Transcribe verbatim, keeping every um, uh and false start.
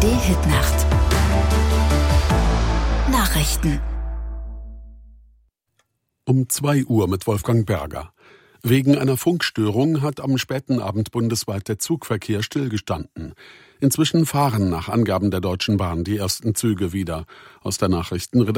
Hitnacht. Nachrichten. Um zwei Uhr mit Wolfgang Berger. Wegen einer Funkstörung hat am späten Abend bundesweit der Zugverkehr stillgestanden. Inzwischen fahren nach Angaben der Deutschen Bahn die ersten Züge wieder. Aus der Nachrichtenredaktion